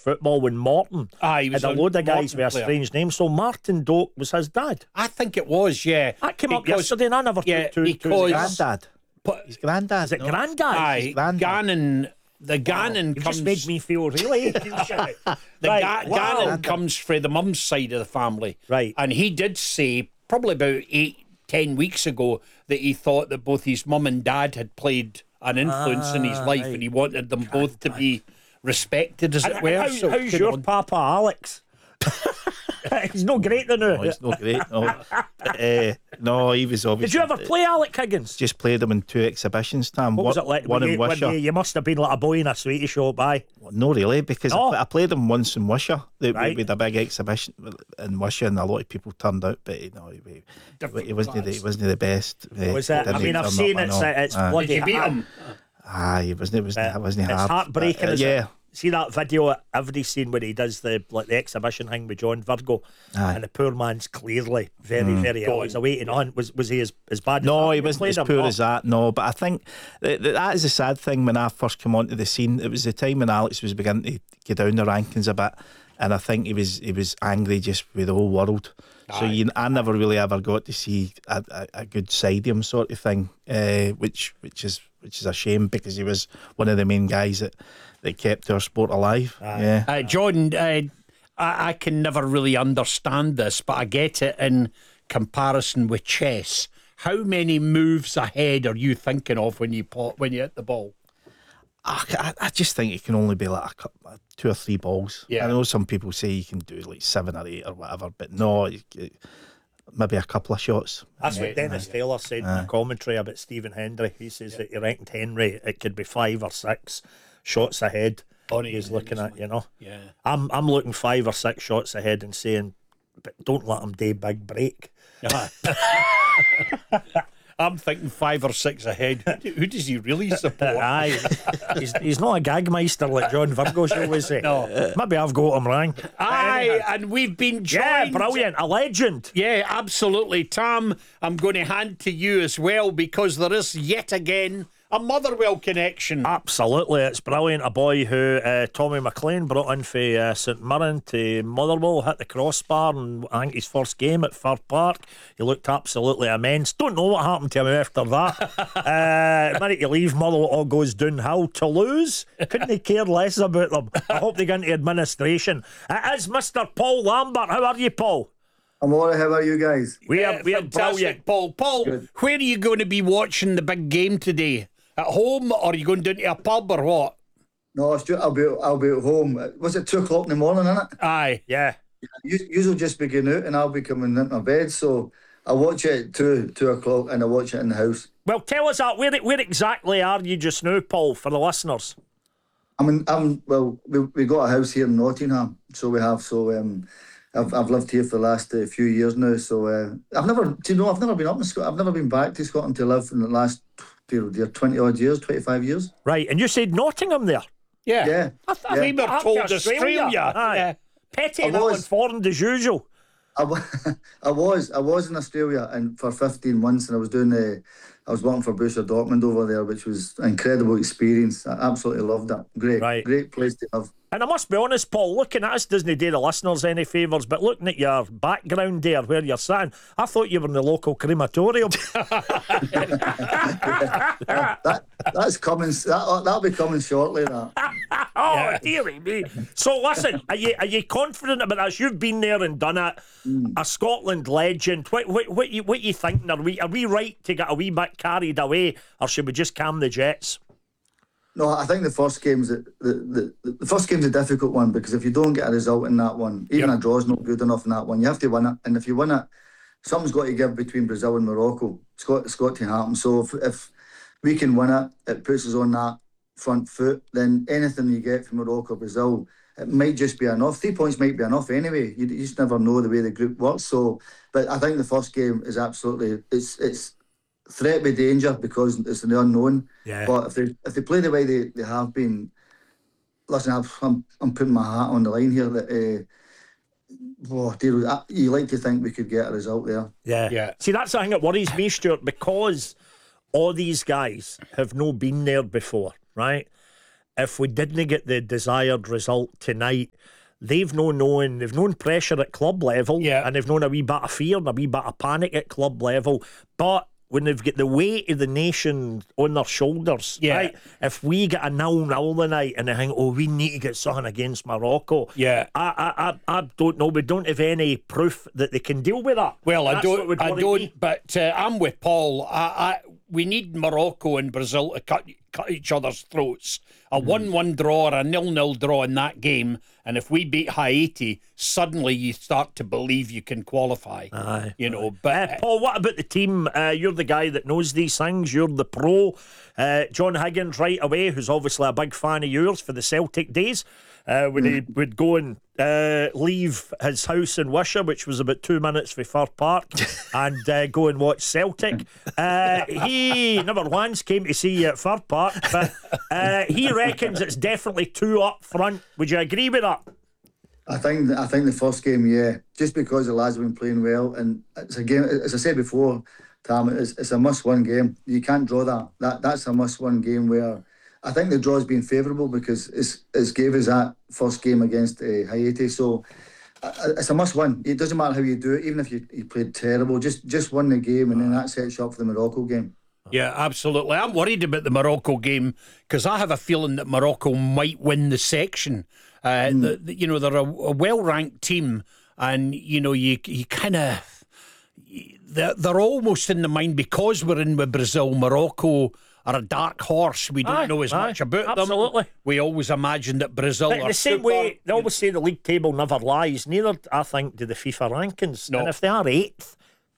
football when Morton He was had a load of guys with a player. strange name. So Martin Doak was his dad. I think it was, yeah. That came up yesterday and I never took two. Granddad. But, His granddad. Is it no? granddad? aye, granddad. Gannon. The Gannon You comes. just made me feel really. Gannon comes from the mum's side of the family, Right. And he did say probably about 8-10 weeks ago that he thought that both his mum and dad had played an influence in his life, right. and he wanted them both to be respected, as it were. How's your papa, Alex? He's no great than No, he's not great. No, no, he was obviously. Did you ever play Alec Higgins? Just played him in 2 exhibitions, Tom. What was it like? One in Wishaw. You must have been like a boy in a sweetie shop, aye. No, really, because No. I played him once in Wishaw. Right. We had a big exhibition in Wishaw, and a lot of people turned out, but he wasn't the best. Was it? I mean, I've seen it's bloody. Did you beat him? He wasn't. It wasn't It's hard. heartbreaking. Isn't Yeah. it? See that video every scene where he does the exhibition thing with John Virgo, Aye. and the poor man's clearly very ill. He's awaiting on. Was he as bad? No, as he that? wasn't Played as him, poor no? as that. No, but I think that is the sad thing when I first came onto the scene. It was the time when Alex was beginning to get down the rankings a bit, and I think he was angry just with the whole world. So I never really ever got to see a good side of him, sort of thing, which is a shame, because he was one of the main guys that kept our sport alive. Yeah. John, I can never really understand this, but I get it in comparison with chess. How many moves ahead are you thinking of when you hit the ball? I just think it can only be like 2 or 3 balls. Yeah. I know some people say you can do like 7 or 8 or whatever, but no, maybe a couple of shots. That's what Dennis Taylor said in the commentary about Stephen Hendry. He says that he reckoned Henry it could be 5 or 6 shots ahead. He's looking at, you know. Yeah. I'm looking 5 or 6 shots ahead and saying, but don't let him do big break. I'm thinking 5 or 6 ahead. Who does he really support? Aye, he's not a gagmeister like John Virgo, shall we say? No. Maybe I've got him wrong. Aye, and we've been joined. Yeah, brilliant, a legend. Yeah, absolutely. Tom, I'm going to hand to you as well, because there is yet again a Motherwell connection. Absolutely, it's brilliant. A boy who Tommy McLean brought in for St Mirren to Motherwell, hit the crossbar, and I think his first game at Fir Park, he looked absolutely immense. Don't know what happened to him after that. The minute you leave Motherwell, it all goes downhill. Toulouse, couldn't he care less about them? I hope they get into administration. It is Mr. Paul Lambert. How are you, Paul? I'm alright, how are you guys? We are Fantastic, brilliant. Paul, Good. where are you going to be watching the big game today? At home, or are you going down to a pub, or what? No, Stuart, I'll be at home. Was it 2 o'clock in the morning, innit? Aye. Yeah. You'll just be getting out and I'll be coming into my bed. So I watch it at 2 o'clock and I watch it in the house. Well, tell us that. Where exactly are you just now, Paul, for the listeners? We got a house here in Nottingham, so we have. I've lived here for the last few years now. So I've never been up in Scotland. I've never been back to Scotland to live in the last 20 odd years, 25 years. Right, and you said Nottingham there. Yeah. Yeah. We were told Australia. Aye. Yeah. Petty I and was. uninformed as usual. I was in Australia and for 15 months, and I was working for Borussia Dortmund over there, which was an incredible experience. I absolutely loved it. Great place to live. And I must be honest, Paul, looking at us doesn't do the listeners any favours, but looking at your background there, where you're sitting, I thought you were in the local crematorium. That's coming. That'll be coming shortly. Oh, dearie me. So listen, are you confident about this? You've been there and done it. A Scotland legend. What you thinking? Are we right to get a wee bit carried away, or should we just calm the jets? No, I think the first game's the first game's a difficult one, because if you don't get a result in that one, even a draw's not good enough in that one. You have to win it, and if you win it, something's got to give between Brazil and Morocco. It's got to happen. So if we can win it, it puts us on that front foot. Then anything you get from Morocco or Brazil, it might just be enough. 3 points might be enough anyway. You just never know the way the group works. So, but I think the first game is absolutely it's threat with danger, because it's the unknown. Yeah. But if they play the way they have been, listen, I'm putting my hat on the line here that you like to think we could get a result there. Yeah. See, that's the thing that worries me, Stuart, because all these guys have no been there before, right? if we didn't get the desired result tonight, they've known pressure at club level, and they've known a wee bit of fear and a wee bit of panic at club level. But when they've got the weight of the nation on their shoulders, right? If we get a 0-0 tonight and they think, oh, we need to get something against Morocco, I don't know. We don't have any proof that they can deal with that. Well, I don't. But I'm with Paul. We need Morocco and Brazil to cut each other's throats. A 1-1 draw or a 0-0 draw in that game, and if we beat Haiti, suddenly you start to believe you can qualify. But Paul, what about the team? You're the guy that knows these things. You're the pro. John Higgins, right away, who's obviously a big fan of yours for the Celtic days, when he would go and leave his house in Wishaw, which was about 2 minutes from Fir Park, and go and watch Celtic. He never once came to see you at Fir Park, but he reckons it's definitely 2 up front. Would you agree with that? I think the first game, just because the lads have been playing well, and it's a game, as I said before, Tam, it's a must-win game. You can't draw that. That's a must-win game where I think the draw's been favourable because it's gave us that first game against Haiti. So it's a must-win. It doesn't matter how you do it, even if you played terrible. Just win the game, and then that sets you up for the Morocco game. Yeah, absolutely. I'm worried about the Morocco game because I have a feeling that Morocco might win the section. They're a well-ranked team, and you kind of they're almost in the mind because we're in with Brazil. Morocco are a dark horse. We don't know as much about them. We always imagine that Brazil are the same way they always say the league table never lies. Neither, I think, do the FIFA rankings. No. And if they are 8th,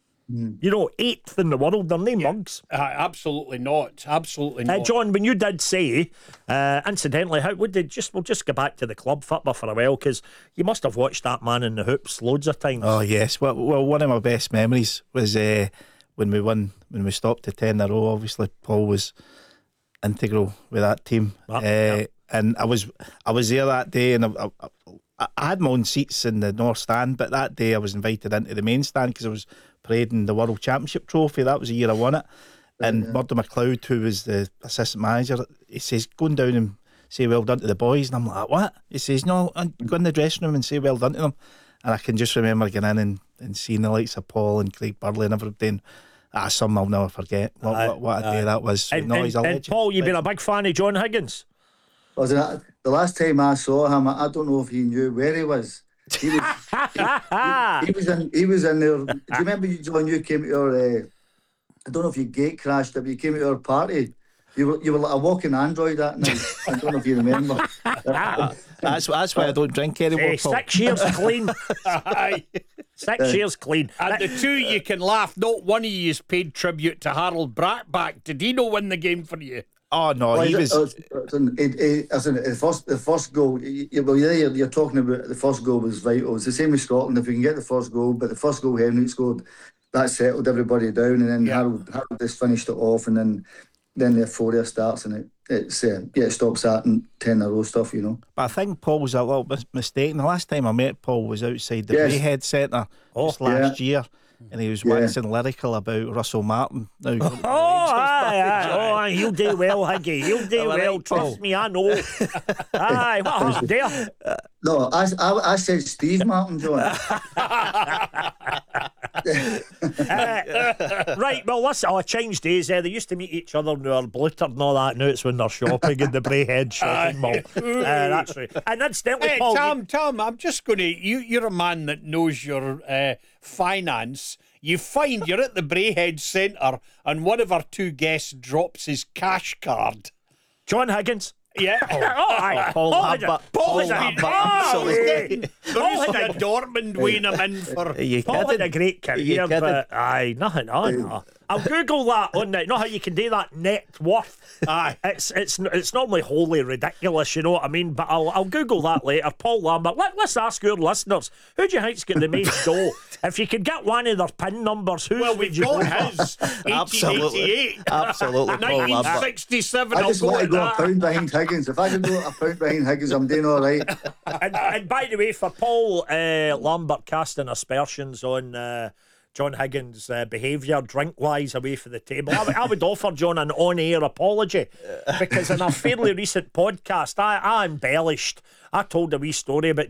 8th in the world, they're no mugs. Absolutely not. Absolutely not. John, when you did say, incidentally, we'll just go back to the club football for a while, because you must have watched that man in the hoops loads of times. Oh yes, well, one of my best memories was when we stopped to 10 in a row. Obviously, Paul was integral with that team, and I was there that day, and I had my own seats in the North Stand, but that day I was invited into the main stand because I was parading the World Championship trophy. That was the year I won it. And Murdo McLeod, who was the assistant manager, he says, "Going down and say well done to the boys." And I'm like, "What?" He says, "No, go in the dressing room and say well done to them." And I can just remember getting in and seeing the likes of Paul and Craig Burley and everything. Something I'll never forget. What a day that was. And Paul, you've been a big fan of John Higgins. The last time I saw him, I don't know if he knew where he was. He was in there. Do you remember, John, you came to our I don't know if you gate crashed, but you came to our party. You were like a walking android that night. I don't know if you remember. That's why I don't drink anymore, Paul. 6 years clean. 6 years clean. And the two you can laugh, not one of you has paid tribute to Harold Brackback. Did he not win the game for you? Oh no, he was. The first goal. You're talking about the first goal was vital. It's the same with Scotland. If we can get the first goal, but the first goal Henrik scored, that settled everybody down, and then Harold just finished it off, and then the euphoria starts, and it stops that and 10 in a row stuff, But I think Paul was a little bit mistaken. The last time I met Paul was outside the Brayhead Centre just last year. And he was waxing lyrical about Russell Martin. Now, he'll do well, Higgy. He'll do well. Trust me, I know. What happened there? No, I said Steve Martin, John. Right, well, listen, I changed days. They used to meet each other in our Blutard and all that. Now it's when they're shopping in the Brayhead shopping mall. That's right. And incidentally, Paul, Tom, I'm just going to. You're a man that knows your finance. You find you're at the Brayhead Centre and one of our two guests drops his cash card. John Higgins. Yeah. Paul Lambert. Paul had a Dortmund weighing him in for. Paul had a great career, but nothing. I'll Google that on that. You know how you can do that net worth? It's normally wholly ridiculous, you know what I mean? But I'll Google that later. Paul Lambert. Let's ask our listeners, who do you think's got the most dough? If you could get one of their PIN numbers, we've got his 1888. Absolutely. 1967. I just want to go a pound behind Higgins. If I can go a pound behind Higgins, I'm doing all right. And by the way, for Paul Lambert casting aspersions on John Higgins' behaviour drink-wise away from the table. I would offer John an on-air apology, because in a fairly recent podcast, I embellished. I told a wee story about